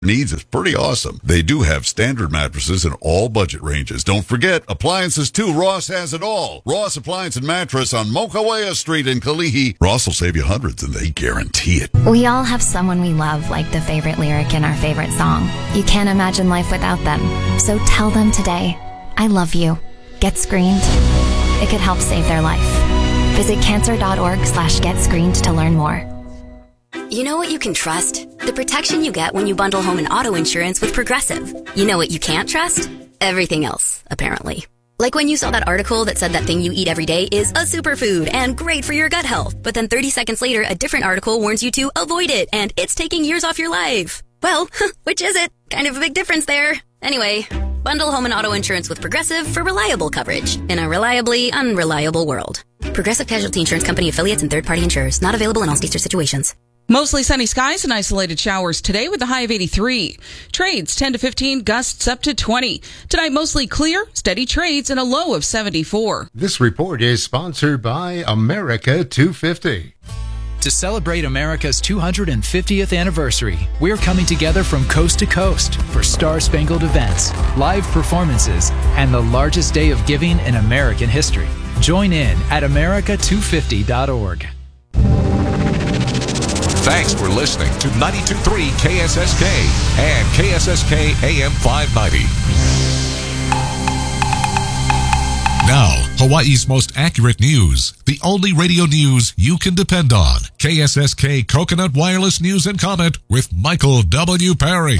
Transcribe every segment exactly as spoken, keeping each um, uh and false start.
needs is pretty awesome. They do have standard mattresses in all budget ranges. Don't forget, appliances too. Ross has it all. Ross Appliance and Mattress on Mokawea Street in Kalihi. Ross will save you hundreds, and they guarantee it. We all have someone we love, like the favorite lyric in our favorite song. You can't imagine life without them. So tell them today, I love you. Get screened. It could help save their life. Visit cancer.org slash get screened to learn more. You know what you can trust? The protection you get when you bundle home and auto insurance with Progressive. You know what you can't trust? Everything else, apparently. Like when you saw that article that said that thing you eat every day is a superfood and great for your gut health. But then thirty seconds later, a different article warns you to avoid it and it's taking years off your life. Well, which is it? Kind of a big difference there. Anyway, bundle home and auto insurance with Progressive for reliable coverage in a reliably unreliable world. Progressive Casualty Insurance Company affiliates and third-party insurers. Not available in all states or situations. Mostly sunny skies and isolated showers today with a high of eighty-three. Trades ten to fifteen, gusts up to twenty. Tonight mostly clear, steady trades and a low of seventy-four. This report is sponsored by America two fifty. To celebrate America's two hundred fiftieth anniversary, we're coming together from coast to coast for star-spangled events, live performances, and the largest day of giving in American history. Join in at america two fifty dot org. Thanks for listening to ninety-two point three K S S K and K S S K A M five ninety. Now, Hawaii's most accurate news. The only radio news you can depend on. K S S K Coconut Wireless News and Comment with Michael W. Perry.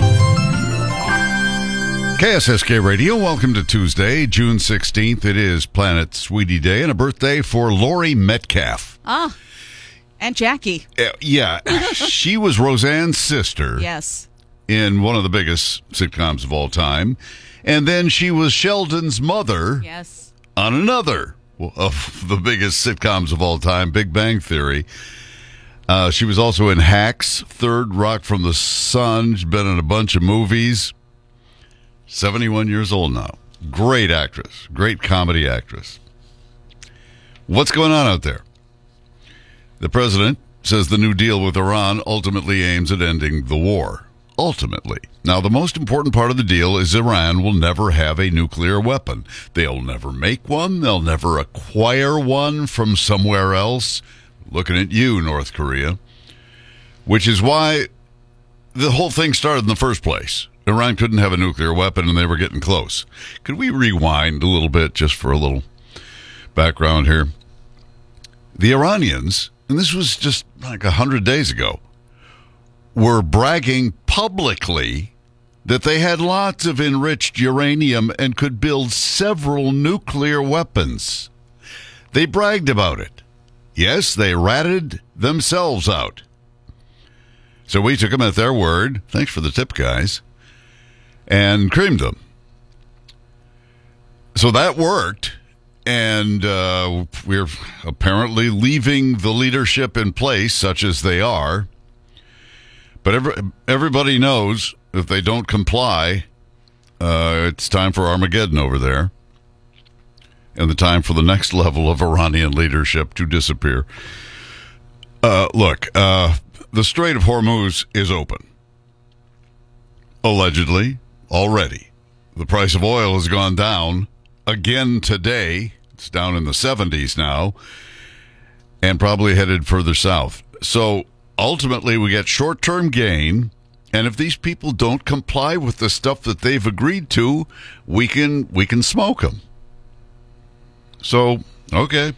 K S S K Radio, welcome to Tuesday, June sixteenth. It is Planet Sweetie Day and a birthday for Laurie Metcalf. Ah. And Jackie. Uh, yeah, she was Roseanne's sister. Yes. In one of the biggest sitcoms of all time. And then she was Sheldon's mother. Yes. On another of the biggest sitcoms of all time, Big Bang Theory. Uh, she was also in Hacks, Third Rock from the Sun. She's been in a bunch of movies. seventy-one years old now. Great actress. Great comedy actress. What's going on out there? The president says the new deal with Iran ultimately aims at ending the war. Ultimately. Now, the most important part of the deal is Iran will never have a nuclear weapon. They'll never make one. They'll never acquire one from somewhere else. Looking at you, North Korea. Which is why the whole thing started in the first place. Iran couldn't have a nuclear weapon, and they were getting close. Could we rewind a little bit just for a little background here? The Iranians, and this was just like a hundred days ago, were bragging publicly that they had lots of enriched uranium and could build several nuclear weapons. They bragged about it. Yes, they ratted themselves out. So we took them at their word. Thanks for the tip, guys. And creamed them. So that worked. And uh, we're apparently leaving the leadership in place, such as they are. But every, everybody knows if they don't comply, uh, it's time for Armageddon over there. And the time for the next level of Iranian leadership to disappear. Uh, look, uh, the Strait of Hormuz is open. Allegedly, already. The price of oil has gone down again today. It's down in the seventies now. And probably headed further south. So ultimately, we get short-term gain. And if these people don't comply with the stuff that they've agreed to, we can we can smoke them. So, okay.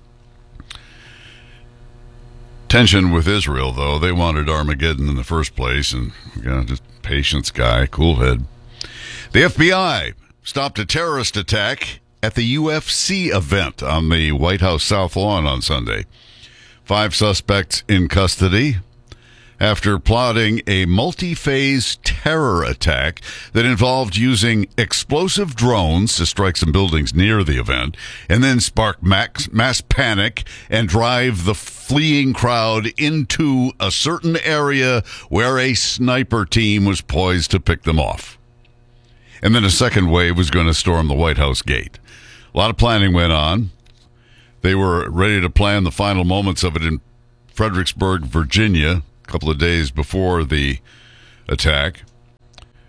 Tension with Israel, though. They wanted Armageddon in the first place. And, you know, just patience guy, cool head. The F B I stopped a terrorist attack at the U F C event on the White House South Lawn on Sunday. Five suspects in custody after plotting a multi-phase terror attack that involved using explosive drones to strike some buildings near the event and then spark max, mass panic and drive the fleeing crowd into a certain area where a sniper team was poised to pick them off. And then a second wave was going to storm the White House gate. A lot of planning went on. They were ready to plan the final moments of it in Fredericksburg, Virginia, a couple of days before the attack.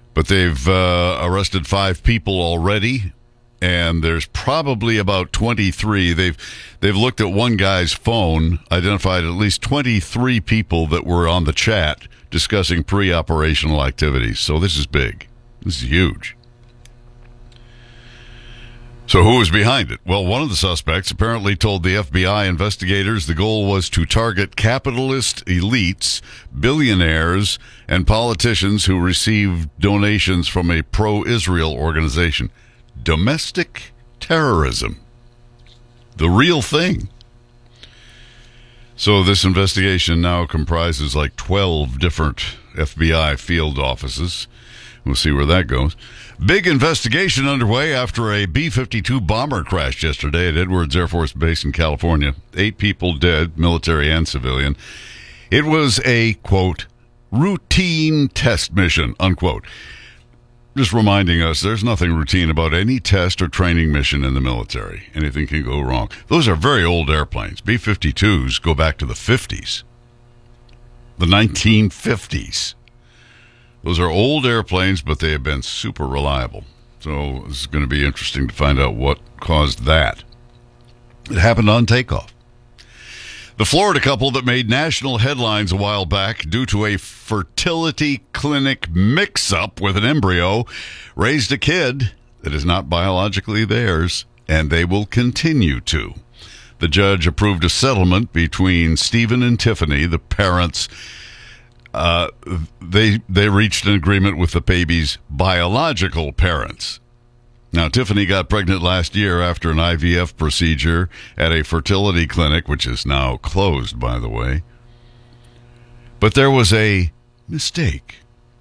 But they've uh, arrested five people already, and there's probably about twenty-three. They've they've looked at one guy's phone, identified at least twenty-three people that were on the chat discussing pre-operational activities. So this is big. This is huge. So who was behind it? Well, one of the suspects apparently told the F B I investigators the goal was to target capitalist elites, billionaires, and politicians who received donations from a pro-Israel organization. Domestic terrorism. The real thing. So this investigation now comprises like twelve different F B I field offices. We'll see where that goes. Big investigation underway after a B fifty-two bomber crashed yesterday at Edwards Air Force Base in California. Eight people dead, military and civilian. It was a, quote, routine test mission, unquote. Just reminding us there's nothing routine about any test or training mission in the military. Anything can go wrong. Those are very old airplanes. B fifty-twos go back to the fifties, the nineteen fifties. Those are old airplanes, but they have been super reliable. So it's going to be interesting to find out what caused that. It happened on takeoff. The Florida couple that made national headlines a while back due to a fertility clinic mix-up with an embryo raised a kid that is not biologically theirs, and they will continue to. The judge approved a settlement between Stephen and Tiffany, the parents. Uh, they they reached an agreement with the baby's biological parents. Now, Tiffany got pregnant last year after an I V F procedure at a fertility clinic, which is now closed, by the way. But there was a mistake.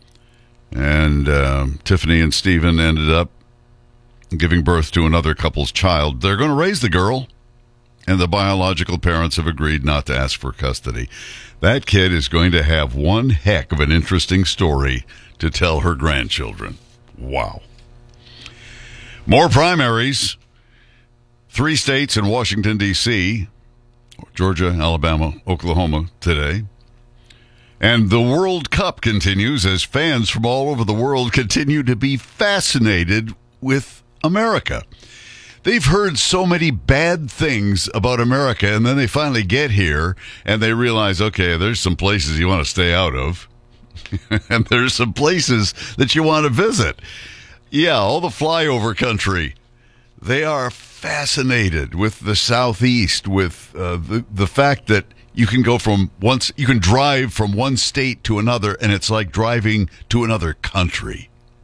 And um, Tiffany and Stephen ended up giving birth to another couple's child. They're going to raise the girl, and the biological parents have agreed not to ask for custody. That kid is going to have one heck of an interesting story to tell her grandchildren. Wow. More primaries. Three states in Washington, D C, Georgia, Alabama, Oklahoma today. And the World Cup continues as fans from all over the world continue to be fascinated with America. They've heard so many bad things about America, and then they finally get here, and they realize, okay, there's some places you want to stay out of, and there's some places that you want to visit. Yeah, all the flyover country. They are fascinated with the Southeast, with uh, the, the fact that you can go from once, you can drive from one state to another, and it's like driving to another country.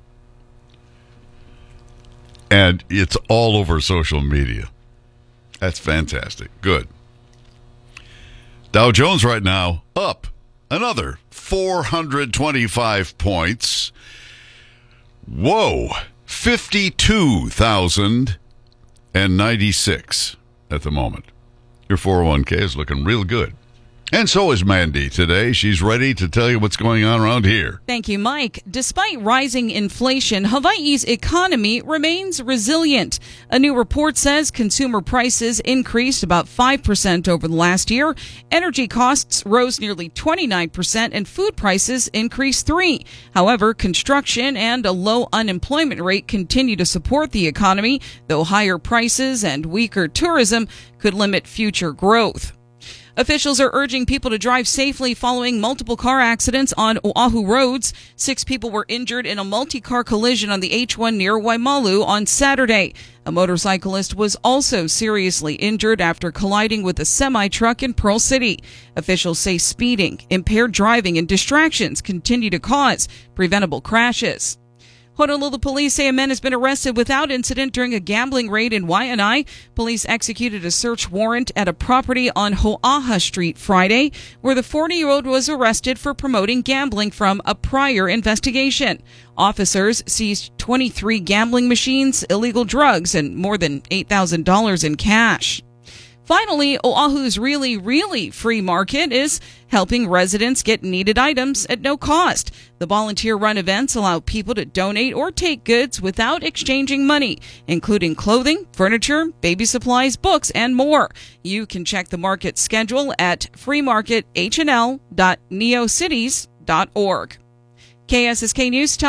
And it's all over social media. That's fantastic. Good. Dow Jones right now up another four hundred twenty-five points. Whoa. fifty-two thousand ninety-six at the moment. Your four oh one k is looking real good. And so is Mandy today. She's ready to tell you what's going on around here. Thank you, Mike. Despite rising inflation, Hawaii's economy remains resilient. A new report says consumer prices increased about five percent over the last year. Energy costs rose nearly twenty-nine percent and food prices increased three percent. However, construction and a low unemployment rate continue to support the economy, though higher prices and weaker tourism could limit future growth. Officials are urging people to drive safely following multiple car accidents on Oahu roads. Six people were injured in a multi-car collision on the H one near Waimalu on Saturday. A motorcyclist was also seriously injured after colliding with a semi-truck in Pearl City. Officials say speeding, impaired driving, and distractions continue to cause preventable crashes. Honolulu police say a man has been arrested without incident during a gambling raid in Waianae. Police executed a search warrant at a property on Ho'aha Street Friday, where the forty-year-old was arrested for promoting gambling from a prior investigation. Officers seized twenty-three gambling machines, illegal drugs, and more than eight thousand dollars in cash. Finally, Oahu's really, really free market is helping residents get needed items at no cost. The volunteer-run events allow people to donate or take goods without exchanging money, including clothing, furniture, baby supplies, books, and more. You can check the market schedule at free market h n l dot neocities dot org. K S S K News Time,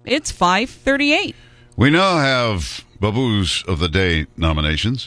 It's five thirty-eight. We now have Baboos of the Day nominations.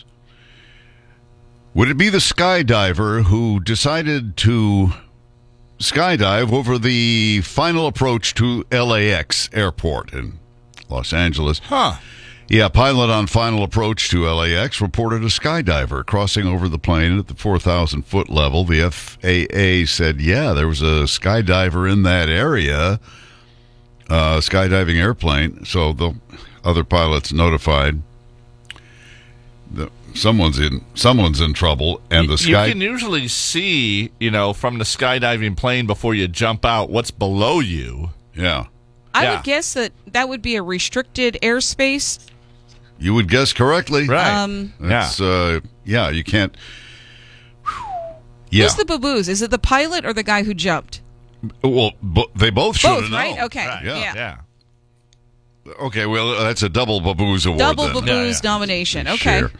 Would it be the skydiver who decided to skydive over the final approach to L A X airport in Los Angeles? Huh. Yeah, pilot on final approach to L A X reported a skydiver crossing over the plane at the four thousand foot level. The F A A said, yeah, there was a skydiver in that area, uh, skydiving airplane. So the other pilots notified that someone's in someone's in trouble, and the sky. You can usually see, you know, from the skydiving plane before you jump out what's below you. Yeah. I Yeah. would guess that that would be a restricted airspace. You would guess correctly. Right. Um, That's, uh, yeah, you can't. Yeah. Who's the baboos? Is it the pilot or the guy who jumped? Well, bo- they both should Both, have right? known. Okay. Right. Yeah. Yeah. Okay, well, that's a double Baboos award. Double then. baboos Yeah, yeah. nomination. Okay. Sure.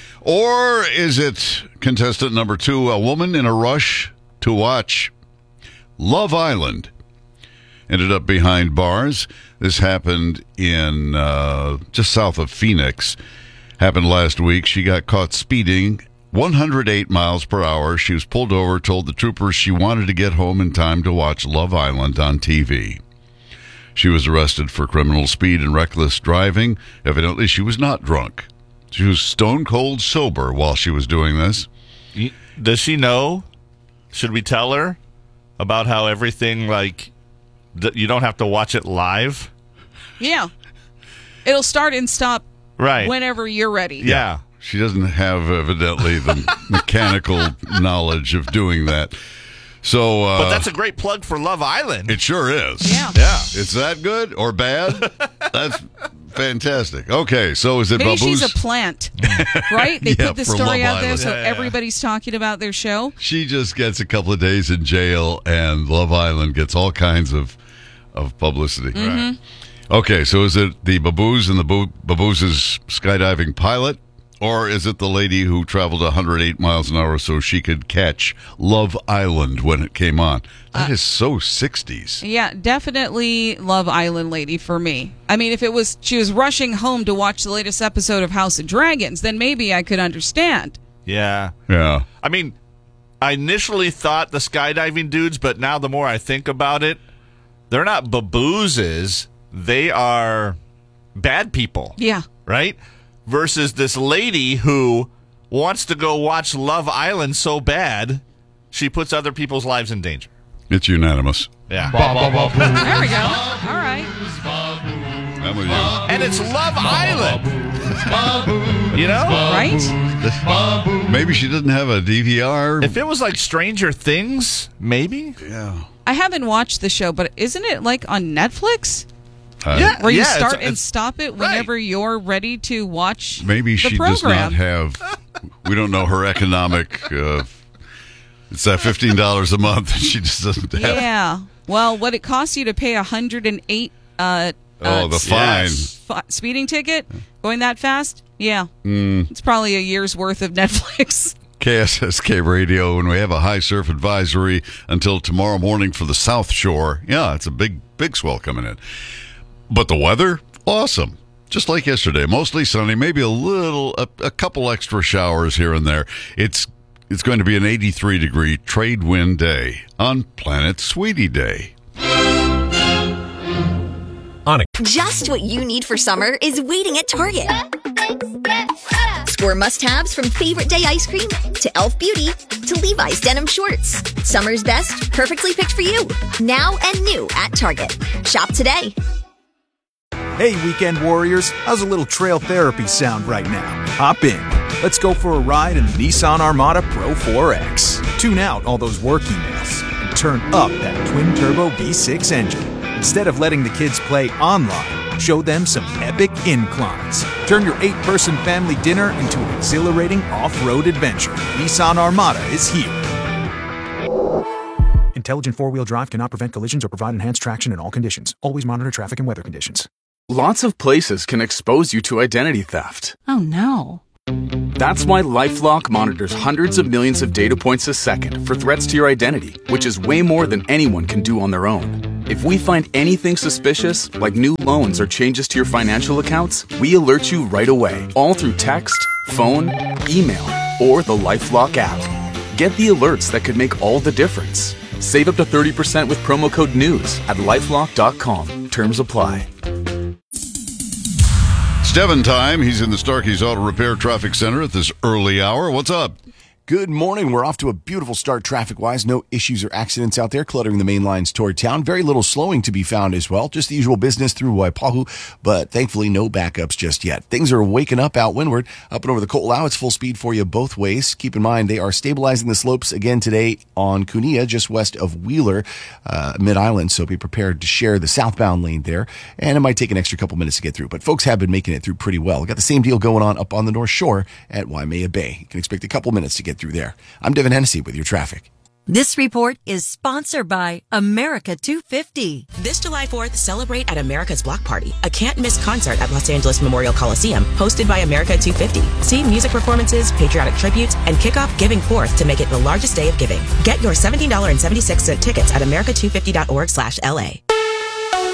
Or is it contestant number two, a woman in a rush to watch Love Island? Ended up behind bars. This happened in uh, just south of Phoenix. Happened last week. She got caught speeding one hundred eight miles per hour. She was pulled over, told the troopers she wanted to get home in time to watch Love Island on T V. She was arrested for criminal speed and reckless driving. Evidently, she was not drunk. She was stone cold sober while she was doing this. Y- Does she know? Should we tell her about how everything, like, th- you don't have to watch it live? Yeah. It'll start and stop Right. whenever you're ready. Yeah. She doesn't have, evidently, the mechanical knowledge of doing that. So, uh, But that's a great plug for Love Island. it sure is. Yeah. Yeah. It's that good or bad? That's fantastic. Okay, so is it Maybe Baboos? she's a plant, right? They Yeah, put the for story Love out there Island. so Yeah, yeah. everybody's talking about their show. She just gets a couple of days in jail, and Love Island gets all kinds of of publicity. Mm-hmm. Okay, so is it the Baboos and the Bo- Baboos' skydiving pilot, or is it the lady who traveled one hundred eight miles an hour so she could catch Love Island when it came on? That Uh, is so sixties. Yeah, definitely Love Island lady for me. I mean, if it was she was rushing home to watch the latest episode of House of Dragons, then maybe I could understand. Yeah. Yeah. I mean, I initially thought the skydiving dudes, but now the more I think about it, they're not babooses. They are bad people, Yeah. right? Versus this lady who wants to go watch Love Island so bad, she puts other people's lives in danger. It's unanimous. Yeah. There we go. All right. I'm with you. And it's Love Island. You know? Right? Maybe she didn't have a D V R. If it was like Stranger Things, maybe? yeah. I haven't watched the show, but isn't it like on Netflix? Uh, Yeah. Where you it's- start and it's- stop it right. whenever you're ready to watch Maybe the she program. does not have. We don't know her economic. Uh, it's that fifteen dollars a month, and she just doesn't have. Yeah. Well, what it costs you to pay a hundred and eight uh, Oh, uh, the fine. Yes. f- speeding ticket going that fast? Yeah. Mm. It's probably a year's worth of Netflix. K S S K Radio, and we have a high surf advisory until tomorrow morning for the South Shore. Yeah, it's a big, big swell coming in. But the weather, awesome. Just like yesterday, mostly sunny, maybe a little, a, a couple extra showers here and there. It's it's going to be an eighty-three degree trade wind day on Planet Sweetie Day. Just what you need for summer is waiting at Target. Score must-haves from Favorite Day ice cream to e l f Beauty to Levi's denim shorts. Summer's best, perfectly picked for you. Now and new at Target. Shop today. Hey, weekend warriors, how's a little trail therapy sound right now? Hop in. Let's go for a ride in the Nissan Armada Pro four X. Tune out all those work emails and turn up that twin-turbo V six engine. Instead of letting the kids play online, show them some epic inclines. Turn your eight-person family dinner into an exhilarating off-road adventure. Nissan Armada is here. Intelligent four-wheel drive cannot prevent collisions or provide enhanced traction in all conditions. Always monitor traffic and weather conditions. Lots of places can expose you to identity theft. Oh no. That's why LifeLock monitors hundreds of millions of data points a second for threats to your identity, which is way more than anyone can do on their own. If we find anything suspicious, like new loans or changes to your financial accounts, we alert you right away, all through text, phone, email, or the LifeLock app. Get the alerts that could make all the difference. Save up to thirty percent with promo code NEWS at lifelock dot com. Terms apply. It's Devin time. He's in the Starkey's Auto Repair Traffic Center at this early hour. What's up? Good morning. We're off to a beautiful start traffic-wise. No issues or accidents out there cluttering the main lines toward town. Very little slowing to be found as well. Just the usual business through Waipahu, but thankfully no backups just yet. Things are waking up out windward. Up and over the Ko'olau, it's full speed for you both ways. Keep in mind, they are stabilizing the slopes again today on Kunia, just west of Wheeler, uh, Mid-Island, so be prepared to share the southbound lane there. And it might take an extra couple minutes to get through, but folks have been making it through pretty well. Got the same deal going on up on the North Shore at Waimea Bay. You can expect a couple minutes to get through there. I'm Devin Hennessy with your traffic. This report is sponsored by America two fifty. This July fourth, celebrate at America's Block Party, a can't-miss concert at Los Angeles Memorial Coliseum, hosted by America two fifty. See music performances, patriotic tributes, and kick off Giving Fourth to make it the largest day of giving. Get your seventeen dollars and seventy-six cents tickets at america two fifty dot org slash L A.